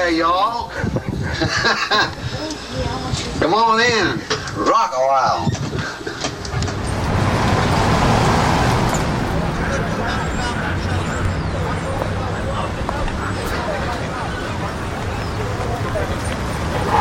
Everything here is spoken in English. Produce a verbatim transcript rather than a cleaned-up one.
there, y'all. Come on in. Rock a while.